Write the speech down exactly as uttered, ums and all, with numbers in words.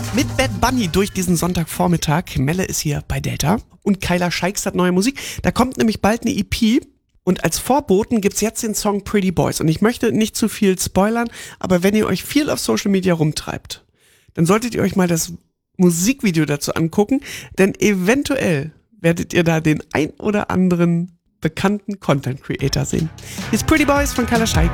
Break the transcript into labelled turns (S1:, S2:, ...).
S1: Mit Bad Bunny durch diesen Sonntagvormittag. Melle ist hier bei Delta und Kyla Scheiks hat neue Musik. Da kommt nämlich bald eine E P und als Vorboten gibt's jetzt den Song Pretty Boys. Und ich möchte nicht zu viel spoilern, aber wenn ihr euch viel auf Social Media rumtreibt, dann solltet ihr euch mal das Musikvideo dazu angucken, denn eventuell werdet ihr da den ein oder anderen bekannten Content Creator sehen. Hier ist Pretty Boys von Kyla Scheik.